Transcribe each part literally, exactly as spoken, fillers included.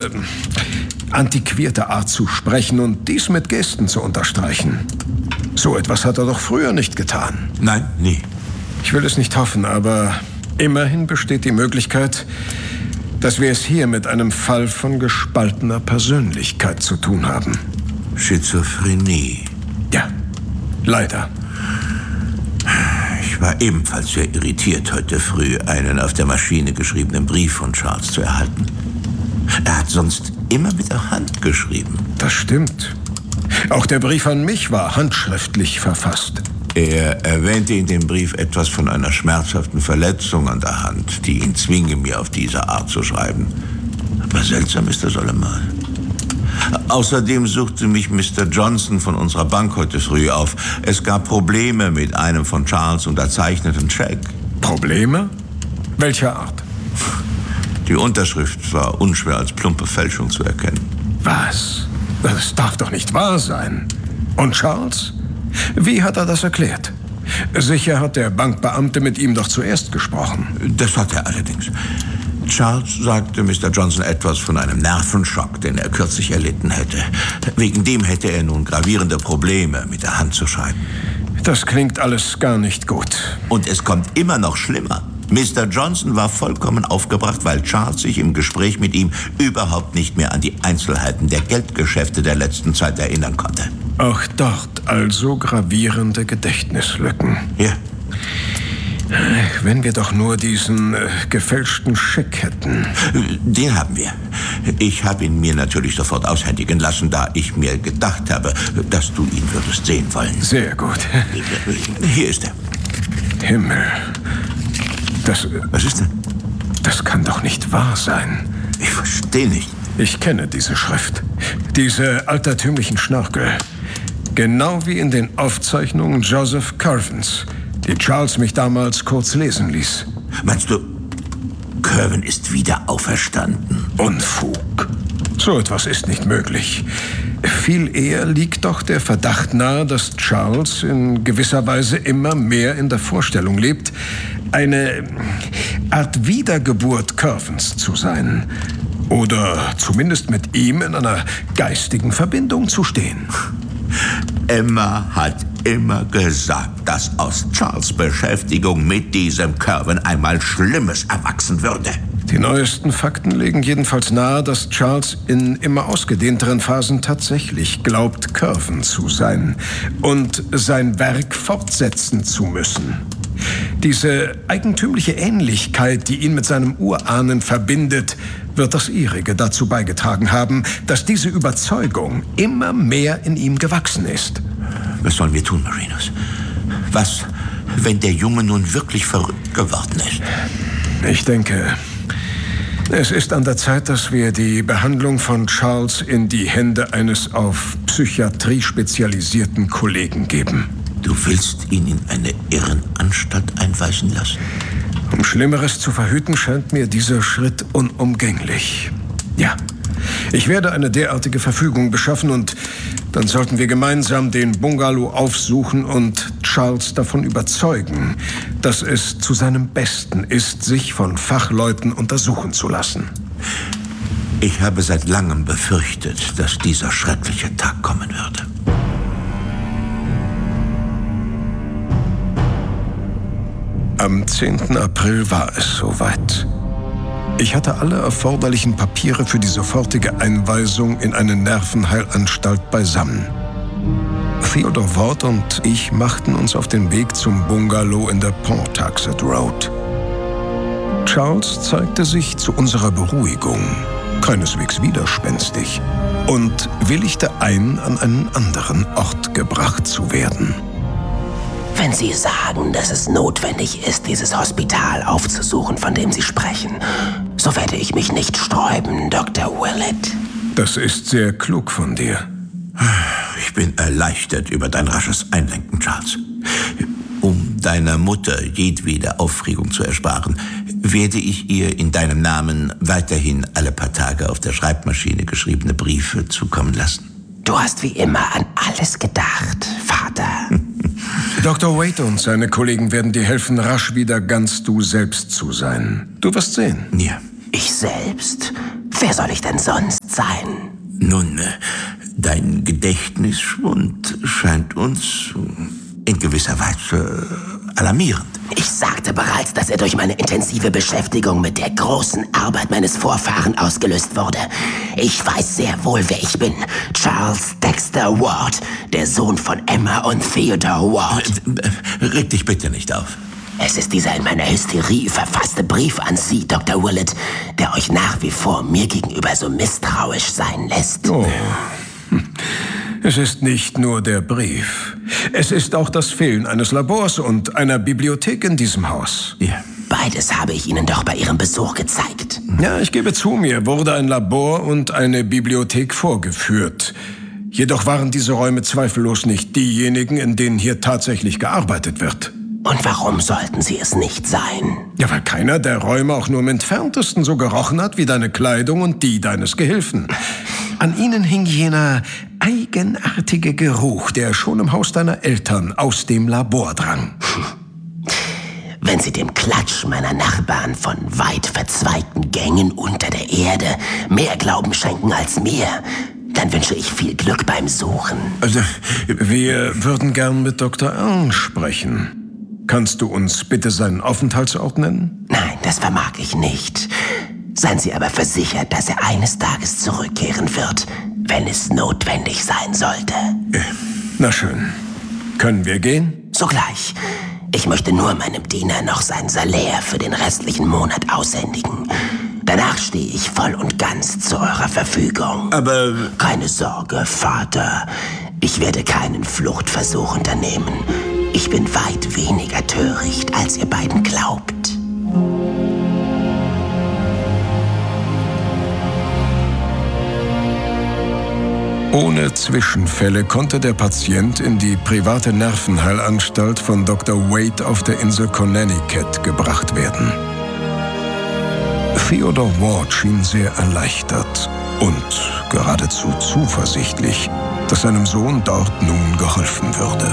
eine antiquierte Art zu sprechen und dies mit Gesten zu unterstreichen. So etwas hat er doch früher nicht getan. Nein, nie. Ich will es nicht hoffen, aber immerhin besteht die Möglichkeit, dass wir es hier mit einem Fall von gespaltener Persönlichkeit zu tun haben. Schizophrenie. Ja, leider. Ich war ebenfalls sehr irritiert, heute früh einen auf der Maschine geschriebenen Brief von Charles zu erhalten. Er hat sonst immer mit der Hand geschrieben. Das stimmt. Auch der Brief an mich war handschriftlich verfasst. Er erwähnte in dem Brief etwas von einer schmerzhaften Verletzung an der Hand, die ihn zwinge, mir auf diese Art zu schreiben. Aber seltsam ist das allemal. Außerdem suchte mich Mister Johnson von unserer Bank heute früh auf. Es gab Probleme mit einem von Charles unterzeichneten Scheck. Probleme? Welcher Art? Die Unterschrift war unschwer als plumpe Fälschung zu erkennen. Was? Das darf doch nicht wahr sein. Und Charles? Wie hat er das erklärt? Sicher hat der Bankbeamte mit ihm doch zuerst gesprochen. Das hat er allerdings. Charles sagte Mister Johnson etwas von einem Nervenschock, den er kürzlich erlitten hätte. Wegen dem hätte er nun gravierende Probleme, mit der Hand zu schreiben. Das klingt alles gar nicht gut. Und es kommt immer noch schlimmer. Mister Johnson war vollkommen aufgebracht, weil Charles sich im Gespräch mit ihm überhaupt nicht mehr an die Einzelheiten der Geldgeschäfte der letzten Zeit erinnern konnte. Auch dort also gravierende Gedächtnislücken. Ja. Wenn wir doch nur diesen äh, gefälschten Scheck hätten. Den haben wir. Ich habe ihn mir natürlich sofort aushändigen lassen, da ich mir gedacht habe, dass du ihn würdest sehen wollen. Sehr gut. Hier ist er. Himmel. Das... Was ist denn? Das kann doch nicht wahr sein. Ich verstehe nicht. Ich kenne diese Schrift. Diese altertümlichen Schnörkel. Genau wie in den Aufzeichnungen Joseph Curvens, die Charles mich damals kurz lesen ließ. Meinst du, Curwen ist wieder auferstanden? Unfug. So etwas ist nicht möglich. Viel eher liegt doch der Verdacht nahe, dass Charles in gewisser Weise immer mehr in der Vorstellung lebt, eine Art Wiedergeburt Curvens zu sein. Oder zumindest mit ihm in einer geistigen Verbindung zu stehen. Emma hat immer gesagt, dass aus Charles' Beschäftigung mit diesem Curwen einmal Schlimmes erwachsen würde. Die neuesten Fakten legen jedenfalls nahe, dass Charles in immer ausgedehnteren Phasen tatsächlich glaubt, Curwen zu sein und sein Werk fortsetzen zu müssen. Diese eigentümliche Ähnlichkeit, die ihn mit seinem Urahnen verbindet, wird das ihrige dazu beigetragen haben, dass diese Überzeugung immer mehr in ihm gewachsen ist. Was sollen wir tun, Marinus? Was, wenn der Junge nun wirklich verrückt geworden ist? Ich denke, es ist an der Zeit, dass wir die Behandlung von Charles in die Hände eines auf Psychiatrie spezialisierten Kollegen geben. Du willst ihn in eine Irrenanstalt einweisen lassen? Um Schlimmeres zu verhüten, scheint mir dieser Schritt unumgänglich. Ja, ich werde eine derartige Verfügung beschaffen und dann sollten wir gemeinsam den Bungalow aufsuchen und Charles davon überzeugen, dass es zu seinem Besten ist, sich von Fachleuten untersuchen zu lassen. Ich habe seit langem befürchtet, dass dieser schreckliche Tag kommen würde. Am zehnten April war es soweit. Ich hatte alle erforderlichen Papiere für die sofortige Einweisung in eine Nervenheilanstalt beisammen. Theodore Ward und ich machten uns auf den Weg zum Bungalow in der Pawtuxet Road. Charles zeigte sich zu unserer Beruhigung keineswegs widerspenstig und willigte ein, an einen anderen Ort gebracht zu werden. Wenn Sie sagen, dass es notwendig ist, dieses Hospital aufzusuchen, von dem Sie sprechen, so werde ich mich nicht sträuben, Doktor Willett. Das ist sehr klug von dir. Ich bin erleichtert über dein rasches Einlenken, Charles. Um deiner Mutter jedwede Aufregung zu ersparen, werde ich ihr in deinem Namen weiterhin alle paar Tage auf der Schreibmaschine geschriebene Briefe zukommen lassen. Du hast wie immer an alles gedacht, Vater. Doktor Wade und seine Kollegen werden dir helfen, rasch wieder ganz du selbst zu sein. Du wirst sehen. Ja. Ich selbst? Wer soll ich denn sonst sein? Nun, dein Gedächtnisschwund scheint uns in gewisser Weise alarmierend. Ich sagte bereits, dass er durch meine intensive Beschäftigung mit der großen Arbeit meines Vorfahren ausgelöst wurde. Ich weiß sehr wohl, wer ich bin. Charles Dexter Ward, der Sohn von Emma und Theodore Ward. Reg dich bitte nicht auf. Es ist dieser in meiner Hysterie verfasste Brief an Sie, Doktor Willett, der euch nach wie vor mir gegenüber so misstrauisch sein lässt. Oh. Es ist nicht nur der Brief. Es ist auch das Fehlen eines Labors und einer Bibliothek in diesem Haus. Ja. Beides habe ich Ihnen doch bei Ihrem Besuch gezeigt. Ja, ich gebe zu, mir wurde ein Labor und eine Bibliothek vorgeführt. Jedoch waren diese Räume zweifellos nicht diejenigen, in denen hier tatsächlich gearbeitet wird. Und warum sollten sie es nicht sein? Ja, weil keiner der Räume auch nur im Entferntesten so gerochen hat wie deine Kleidung und die deines Gehilfen. An ihnen hing jener eigenartige Geruch, der schon im Haus deiner Eltern aus dem Labor drang. Wenn Sie dem Klatsch meiner Nachbarn von weit verzweigten Gängen unter der Erde mehr Glauben schenken als mir, dann wünsche ich viel Glück beim Suchen. Also, wir würden gern mit Doktor Allen sprechen. Kannst du uns bitte seinen Aufenthaltsort nennen? Nein, das vermag ich nicht. Seien Sie aber versichert, dass er eines Tages zurückkehren wird, wenn es notwendig sein sollte. Na schön. Können wir gehen? Sogleich. Ich möchte nur meinem Diener noch sein Salär für den restlichen Monat aushändigen. Danach stehe ich voll und ganz zu eurer Verfügung. Aber... Keine Sorge, Vater. Ich werde keinen Fluchtversuch unternehmen. Ich bin weit weniger töricht, als ihr beiden glaubt. Ohne Zwischenfälle konnte der Patient in die private Nervenheilanstalt von Doktor Wade auf der Insel Connecticut gebracht werden. Theodore Ward schien sehr erleichtert und geradezu zuversichtlich, dass seinem Sohn dort nun geholfen würde.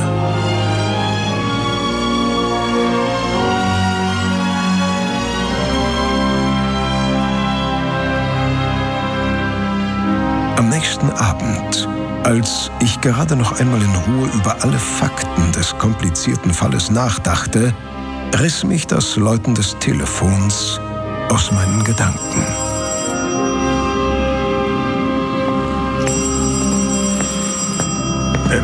Am nächsten Abend, als ich gerade noch einmal in Ruhe über alle Fakten des komplizierten Falles nachdachte, riss mich das Läuten des Telefons aus meinen Gedanken. Ähm,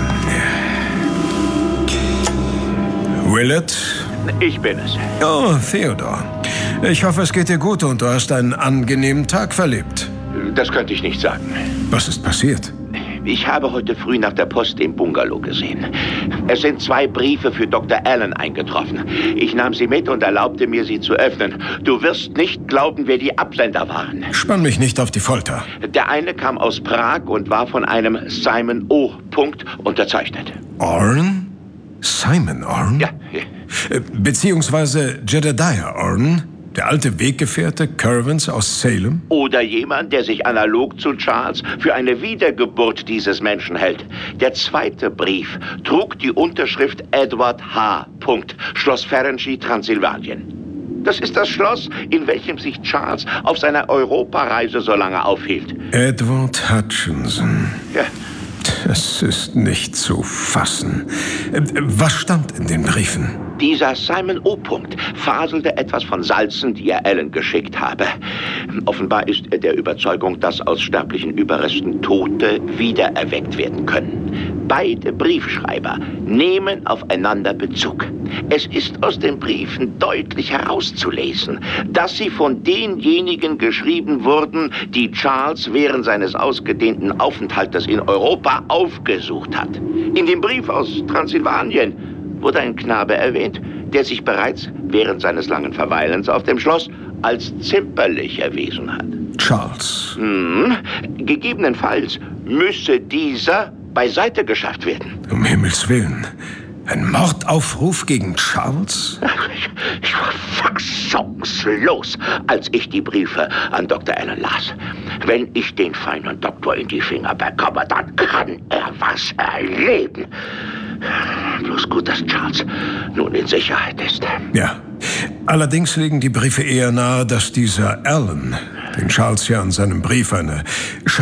Willett? Ich bin es. Oh, Theodore. Ich hoffe, es geht dir gut und du hast einen angenehmen Tag verlebt. Das könnte ich nicht sagen. Was ist passiert? Ich habe heute früh nach der Post im Bungalow gesehen. Es sind zwei Briefe für Doktor Allen eingetroffen. Ich nahm sie mit und erlaubte mir, sie zu öffnen. Du wirst nicht glauben, wer die Absender waren. Spann mich nicht auf die Folter. Der eine kam aus Prag und war von einem Simon O. Punkt unterzeichnet. Orne? Simon Orne? Ja. Beziehungsweise Jedediah Orne? Der alte Weggefährte Curvins aus Salem? Oder jemand, der sich analog zu Charles für eine Wiedergeburt dieses Menschen hält. Der zweite Brief trug die Unterschrift Edward H. Punkt, Schloss Ferenczi, Transsilvanien. Das ist das Schloss, in welchem sich Charles auf seiner Europareise so lange aufhielt. Edward Hutchinson. Ja. Das ist nicht zu fassen. Was stand in den Briefen? Dieser Simon O. Punkt faselte etwas von Salzen, die er Allen geschickt habe. Offenbar ist er der Überzeugung, dass aus sterblichen Überresten Tote wiedererweckt werden können. Beide Briefschreiber nehmen aufeinander Bezug. Es ist aus den Briefen deutlich herauszulesen, dass sie von denjenigen geschrieben wurden, die Charles während seines ausgedehnten Aufenthaltes in Europa aufgesucht hat. In dem Brief aus Transsilvanien wurde ein Knabe erwähnt, der sich bereits während seines langen Verweilens auf dem Schloss als zimperlich erwiesen hat. Charles. Hm, gegebenenfalls müsse dieser beiseite geschafft werden. Um Himmels Willen. Ein Mordaufruf gegen Charles? Ich, ich war fassungslos, als ich die Briefe an Doktor Allen las. Wenn ich den feinen Doktor in die Finger bekomme, dann kann er was erleben. Bloß gut, dass Charles nun in Sicherheit ist. Ja. Allerdings legen die Briefe eher nahe, dass dieser Allen, den Charles ja in seinem Brief eine